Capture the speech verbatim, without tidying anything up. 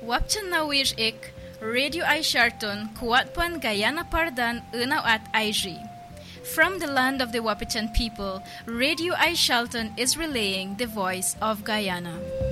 Wapchan nawir ik, Radio I Sharton, Kuatpan Guyana Pardan, Unaw at I G. From the land of the Wapichan people, Radio I Sharton is relaying the voice of Guyana.